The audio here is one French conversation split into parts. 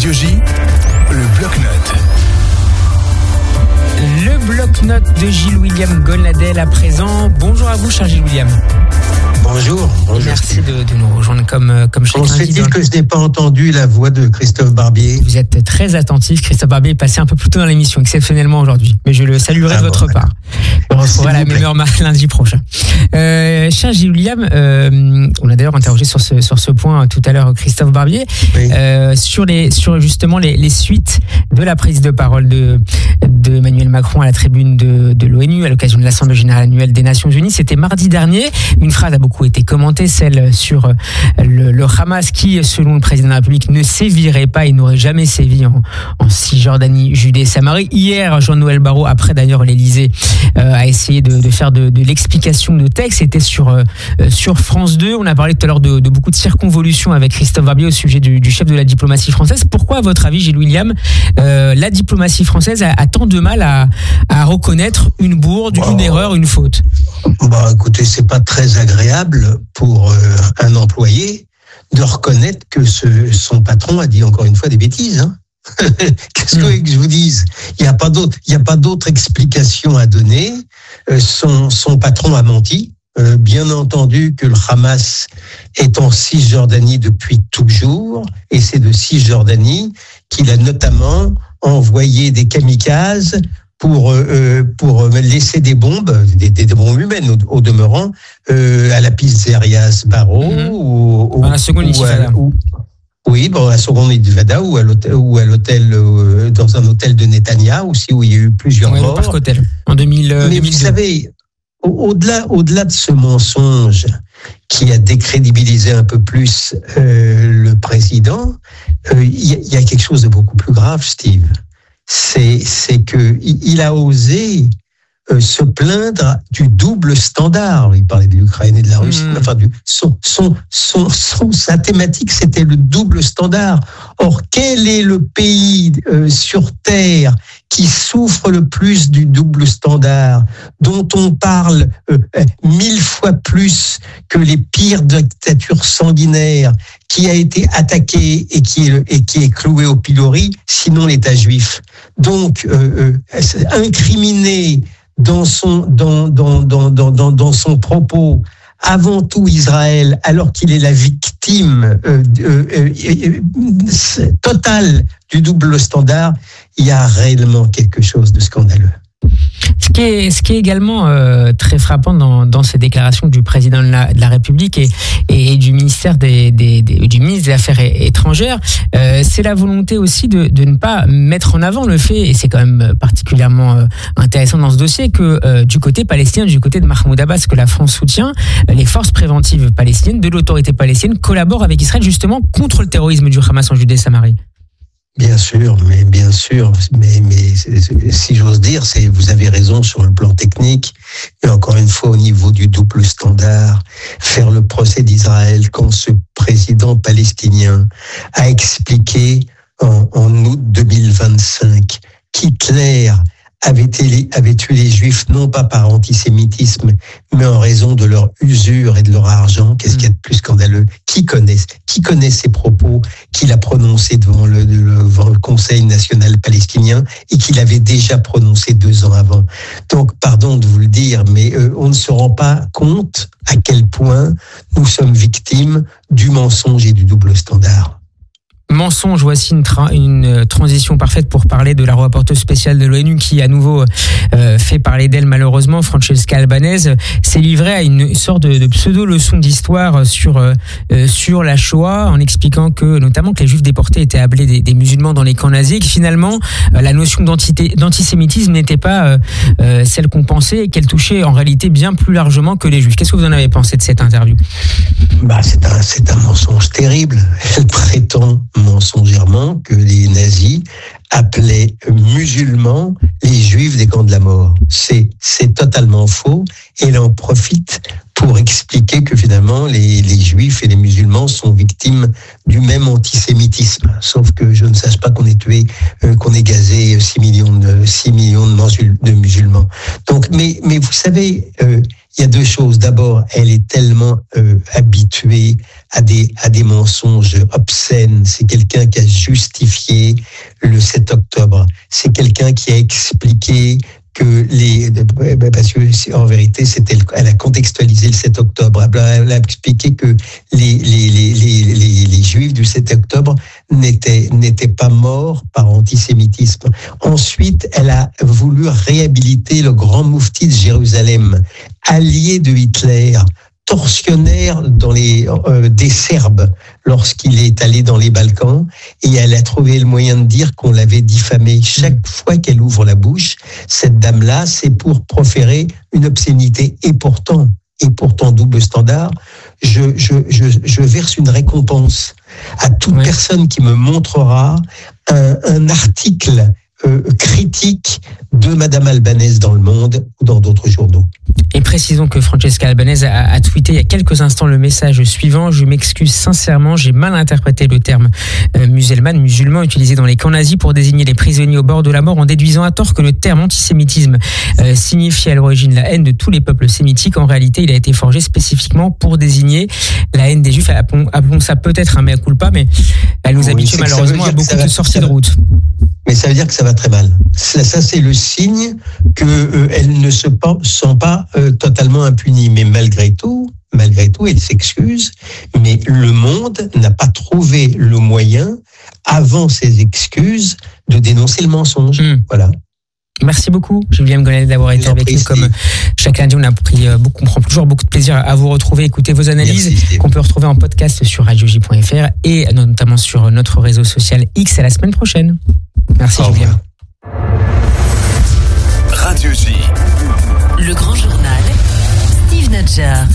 Radio J, le bloc-notes. Le bloc-notes de Gilles William Golnadel à présent. Bonjour à vous, cher Gilles William. Bonjour. Merci de nous rejoindre comme chaque lundi. On se dit que je n'ai pas entendu la voix de Christophe Barbier. Vous êtes très attentif. Christophe Barbier est passé un peu plus tôt dans l'émission, exceptionnellement aujourd'hui. Mais je le saluerai de votre part. On retrouvera la même heure lundi prochain. Cher Gilles William, on a d'ailleurs interrogé sur ce point tout à l'heure Christophe Barbier, oui. sur justement les suites de la prise de parole de Emmanuel Macron à la tribune de l'ONU à l'occasion de l'Assemblée générale annuelle des Nations Unies. C'était mardi dernier. Une phrase a beaucoup été commentée, celle sur le Hamas qui, selon le président de la République, ne sévirait pas et n'aurait jamais sévi en Cisjordanie, Judée et Samarie. Hier, Jean-Noël Barrot, après d'ailleurs l'Élysée, a essayé de faire de l'explication de texte. C'était sur France 2. On a parlé tout à l'heure de beaucoup de circonvolutions avec Christophe Barbier au sujet du chef de la diplomatie française. Pourquoi, à votre avis, Gilles William, la diplomatie française a tant de mal à reconnaître une bourde, une erreur, une faute? Écoutez, c'est pas très agréable pour un employé de reconnaître que son patron a dit encore une fois des bêtises. Hein. Qu'est-ce que je vous dise? Il n'y a pas d'autre explication à donner. Son patron a menti. Bien entendu que le Hamas est en Cisjordanie depuis toujours, et c'est de Cisjordanie qu'il a notamment envoyé des kamikazes pour laisser des bombes, des bombes humaines au demeurant, à la pizzeria Sbarro ou à la seconde Intifada. Oui, à la seconde Intifada ou à l'hôtel, dans un hôtel de Netanya aussi, où il y a eu plusieurs morts. Le Parc Hôtel, en 2000. Mais vous savez, au-delà de ce mensonge qui a décrédibilisé un peu plus le président, il y a quelque chose de beaucoup plus grave, Steve. C'est que il a osé se plaindre du double standard. Il parlait de l'Ukraine et de la Russie. Enfin, sa thématique, c'était le double standard. Or, quel est le pays sur Terre qui souffre le plus du double standard, dont on parle 1000 fois plus que les pires dictatures sanguinaires, qui a été attaqué et qui est cloué au pilori, sinon l'État juif. Donc, incriminé dans son propos avant tout Israël, alors qu'il est la victime totale du double standard, il y a réellement quelque chose de scandaleux. Ce qui est également très frappant dans ces déclarations du président de la République et du ministère du ministre des Affaires étrangères, c'est la volonté aussi de ne pas mettre en avant le fait, et c'est quand même particulièrement intéressant dans ce dossier, que du côté palestinien, du côté de Mahmoud Abbas, que la France soutient, les forces préventives palestiniennes de l'autorité palestinienne collaborent avec Israël justement contre le terrorisme du Hamas en Judée et Samarie. Bien sûr, mais si j'ose dire, vous avez raison sur le plan technique, et encore une fois au niveau du double standard, faire le procès d'Israël quand ce président palestinien a expliqué en août 2025 qu'Hitler avait tué les Juifs non pas par antisémitisme, mais en raison de leur usure et de leur argent. Qu'est-ce qu'il y a de plus scandaleux? Qui connaît ces propos qu'il a prononcés devant le Conseil national palestinien et qu'il avait déjà prononcés 2 ans avant? Donc, pardon de vous le dire, mais on ne se rend pas compte à quel point nous sommes victimes du mensonge et du double standard. Mensonge, voici une transition parfaite pour parler de la rapporteuse spéciale de l'ONU qui à nouveau fait parler d'elle malheureusement. Francesca Albanese s'est livrée à une sorte de pseudo-leçon d'histoire sur la Shoah, en expliquant que notamment que les Juifs déportés étaient appelés des musulmans dans les camps nazis, et que finalement la notion d'antisémitisme n'était pas celle qu'on pensait, et qu'elle touchait en réalité bien plus largement que les Juifs. Qu'est-ce que vous en avez pensé de cette interview? C'est un mensonge terrible. Elle prétend mensongèrement que les nazis appelaient musulmans les Juifs des camps de la mort. C'est totalement faux, et elle en profite pour expliquer que finalement les Juifs et les musulmans sont victimes du même antisémitisme, sauf que je ne sache pas qu'on ait gazé 6 millions de musulmans. Donc, mais vous savez, il y a deux choses. D'abord, elle est tellement habituée à des mensonges obscènes. C'est quelqu'un qui a justifié le 7 octobre. C'est quelqu'un qui a expliqué que parce que en vérité elle a contextualisé le 7 octobre. Elle a expliqué que les Juifs du 7 octobre n'étaient pas morts par antisémitisme. Ensuite, elle a voulu réhabiliter le grand moufti de Jérusalem, allié de Hitler, tortionnaire des Serbes lorsqu'il est allé dans les Balkans, et elle a trouvé le moyen de dire qu'on l'avait diffamé. Chaque fois qu'elle ouvre la bouche, cette dame-là, c'est pour proférer une obscénité. Et pourtant, double standard, je verse une récompense à toute personne qui me montrera un article critique de Madame Albanese dans Le Monde ou dans d'autres journaux. Et précisons que Francesca Albanese a tweeté il y a quelques instants le message suivant: je m'excuse sincèrement, j'ai mal interprété le terme musulman utilisé dans les camps nazis pour désigner les prisonniers au bord de la mort, en déduisant à tort que le terme antisémitisme signifiait à l'origine la haine de tous les peuples sémitiques. En réalité, il a été forgé spécifiquement pour désigner la haine des Juifs. Appelons ça peut-être un mea culpa, mais elle nous habitue malheureusement à beaucoup de sorties de route. Mais ça veut dire que ça va très mal. Ça c'est le signe qu'elle ne se sent pas totalement impunie. Mais malgré tout, elle s'excuse. Mais le monde n'a pas trouvé le moyen, avant ses excuses, de dénoncer le mensonge. Voilà. Merci beaucoup, Julien Gonnet, d'avoir été avec nous. Comme chaque lundi, on prend toujours beaucoup de plaisir à vous retrouver, écouter vos analyses qu'on peut retrouver en podcast sur radioj.fr et notamment sur notre réseau social X. À la semaine prochaine. Merci, Julien. Radio J. Le grand journal. Steve Nadjar.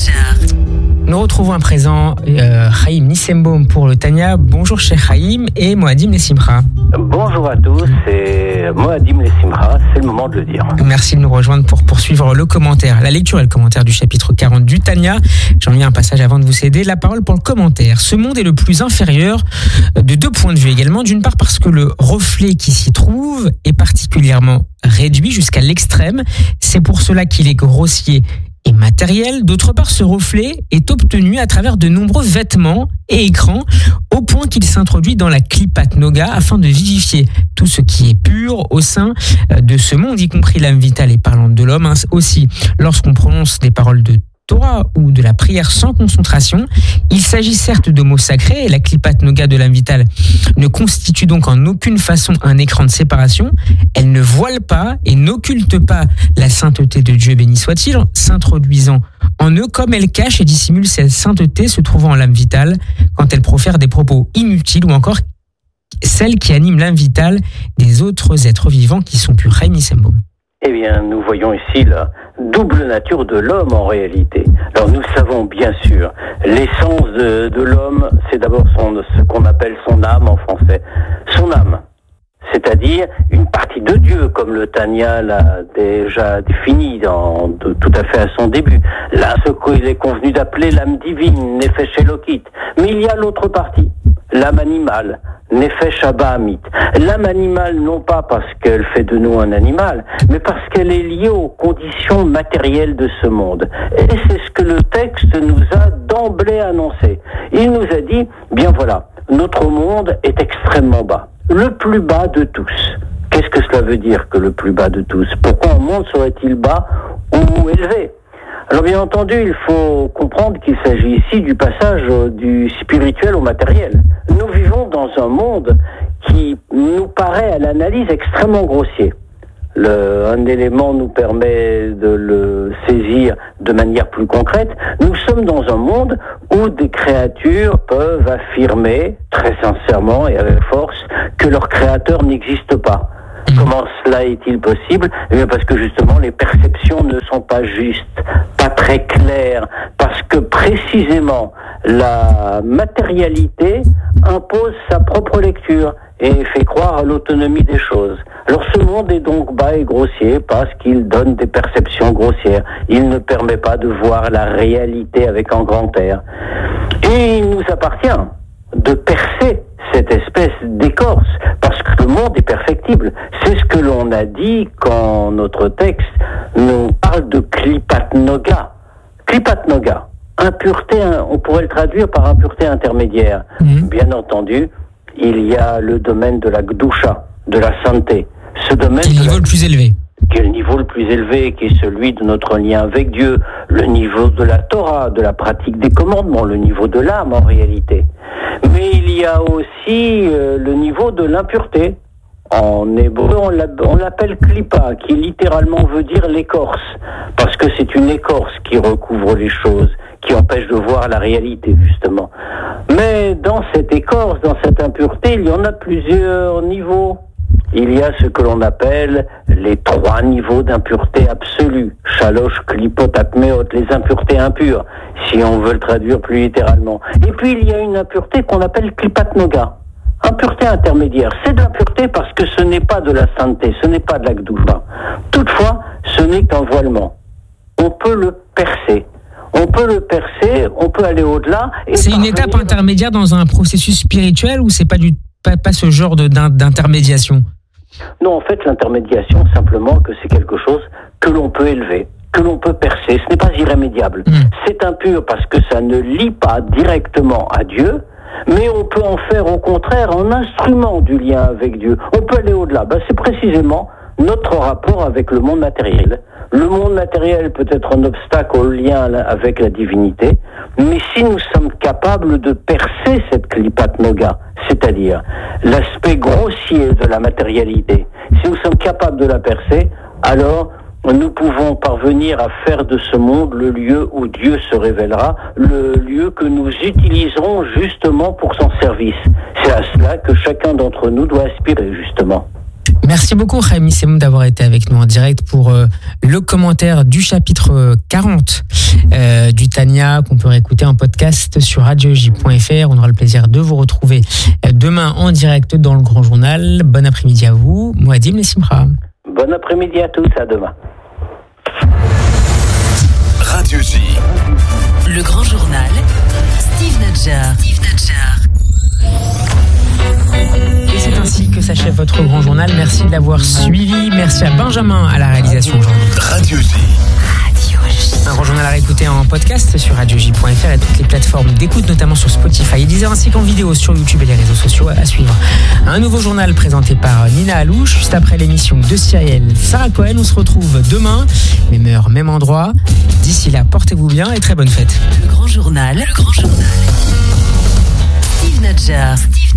Nous retrouvons à présent Haïm Nissembaum pour le Tania. Bonjour Cheikh Haïm et Moadim Lessimra. Bonjour à tous, c'est Moadim Lessimra, c'est le moment de le dire. Merci de nous rejoindre pour poursuivre le commentaire, la lecture et le commentaire du chapitre 40 du Tania. J'en lis un passage avant de vous céder la parole pour le commentaire. Ce monde est le plus inférieur de deux points de vue également. D'une part parce que le reflet qui s'y trouve est particulièrement réduit jusqu'à l'extrême. C'est pour cela qu'il est grossier et matériel. D'autre part, ce reflet est obtenu à travers de nombreux vêtements et écrans, au point qu'il s'introduit dans la Klipat Noga afin de vivifier tout ce qui est pur au sein de ce monde, y compris l'âme vitale et parlante de l'homme. Aussi, lorsqu'on prononce des paroles de Torah ou de la prière sans concentration, il s'agit certes de mots sacrés, et la Klipat Noga de l'âme vitale ne constitue donc en aucune façon un écran de séparation. Elle ne voile pas et n'occulte pas la sainteté de Dieu, béni soit-il, s'introduisant en eux comme elle cache et dissimule cette sainteté se trouvant en l'âme vitale quand elle profère des propos inutiles, ou encore celle qui anime l'âme vitale des autres êtres vivants qui sont purs. Haïm Nissembaum. Eh bien, nous voyons ici la double nature de l'homme en réalité. Alors nous savons bien sûr, l'essence de l'homme, c'est d'abord ce qu'on appelle son âme en français. Son âme, c'est-à-dire une partie de Dieu, comme le Tania l'a déjà défini tout à fait à son début. Là, ce qu'il est convenu d'appeler l'âme divine, Nefesh Elokit. Mais il y a l'autre partie, l'âme animale, Nefesh Abahamit. L'âme animale, non pas parce qu'elle fait de nous un animal, mais parce qu'elle est liée aux conditions matérielles de ce monde. Et c'est ce que le texte nous a d'emblée annoncé. Il nous a dit, bien voilà, notre monde est extrêmement bas. Le plus bas de tous. Qu'est-ce que cela veut dire que le plus bas de tous? Pourquoi un monde serait-il bas ou élevé? Alors bien entendu, il faut comprendre qu'il s'agit ici du passage du spirituel au matériel. Nous vivons dans un monde qui nous paraît à l'analyse extrêmement grossier. Un élément nous permet de le saisir de manière plus concrète. Nous sommes dans un monde où des créatures peuvent affirmer très sincèrement et avec force que leur créateur n'existe pas. Comment cela est-il possible? Eh bien parce que justement les perceptions ne sont pas justes, pas très claires, parce que précisément la matérialité impose sa propre lecture et fait croire à l'autonomie des choses. Alors ce monde est donc bas et grossier parce qu'il donne des perceptions grossières. Il ne permet pas de voir la réalité avec un grand R. Et il nous appartient de percer cette espèce d'écorce, parce que le monde est perfectible. C'est ce que l'on a dit quand notre texte nous parle de Klipat Noga. Klipat Noga, impureté, on pourrait le traduire par impureté intermédiaire. Bien entendu, il y a le domaine de la Gdusha, de la sainteté. Ce domaine qui est le niveau le plus élevé. Qui est le niveau le plus élevé, qui est celui de notre lien avec Dieu, le niveau de la Torah, de la pratique des commandements, le niveau de l'âme en réalité. Mais il y a aussi le niveau de l'impureté. En hébreu, on l'appelle klipa, qui littéralement veut dire l'écorce, parce que c'est une écorce qui recouvre les choses, qui empêche de voir la réalité, justement. Mais dans cette écorce, dans cette impureté, il y en a plusieurs niveaux. Il y a ce que l'on appelle les 3 niveaux d'impureté absolue. Shalosh, klipot, atmeot, les impuretés impures, si on veut le traduire plus littéralement. Et puis il y a une impureté qu'on appelle klipat noga. Impureté intermédiaire. C'est de l'impureté parce que ce n'est pas de la sainteté, ce n'est pas de la gdoucha. Toutefois, ce n'est qu'un voilement. On peut le percer. On peut le percer, on peut aller au-delà. C'est une étape intermédiaire dans un processus spirituel ou c'est pas ce genre d'intermédiation? Non, en fait, l'intermédiation, simplement que c'est quelque chose que l'on peut élever, que l'on peut percer. Ce n'est pas irrémédiable. C'est impur parce que ça ne lie pas directement à Dieu, mais on peut en faire au contraire un instrument du lien avec Dieu. On peut aller au-delà. C'est précisément notre rapport avec le monde matériel. Le monde matériel peut être un obstacle au lien avec la divinité, mais si nous sommes capables de percer cette klipat noga, c'est-à-dire l'aspect grossier de la matérialité, si nous sommes capables de la percer, alors nous pouvons parvenir à faire de ce monde le lieu où Dieu se révélera, le lieu que nous utiliserons justement pour son service. C'est à cela que chacun d'entre nous doit aspirer, justement. Merci beaucoup, Chaim Semoun, d'avoir été avec nous en direct pour le commentaire du chapitre 40 du Tanya, qu'on peut réécouter en podcast sur radioj.fr. On aura le plaisir de vous retrouver demain en direct dans le Grand Journal. Bon après-midi à vous, Moadim et Simra. Bon après-midi à tous, à demain. Radio J. Le Grand Journal, Steve Nadjar. Et c'est ainsi que s'achève votre Grand Journal. Merci de l'avoir suivi. Merci à Benjamin à la réalisation aujourd'hui. Radio J. Un Grand Journal à réécouter en podcast sur radioj.fr et toutes les plateformes d'écoute, notamment sur Spotify et Deezer, ainsi qu'en vidéo sur YouTube et les réseaux sociaux à suivre. Un nouveau journal présenté par Nina Alouche, juste après l'émission de Cyril Sarah Cohen. On se retrouve demain, même heure, même endroit. D'ici là, portez-vous bien et très bonne fête. Le Grand Journal. Steve Nadjar.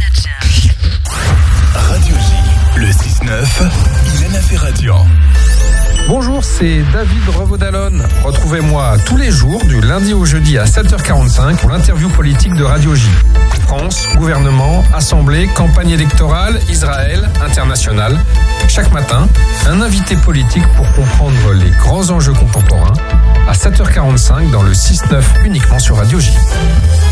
Radio J. Le 6-9, Ilana Ferradian. Bonjour, c'est David Revaudalon. Retrouvez-moi tous les jours, du lundi au jeudi à 7h45 pour l'interview politique de Radio J. France, gouvernement, assemblée, campagne électorale, Israël, international. Chaque matin, un invité politique pour comprendre les grands enjeux contemporains à 7h45 dans le 6-9 uniquement sur Radio J.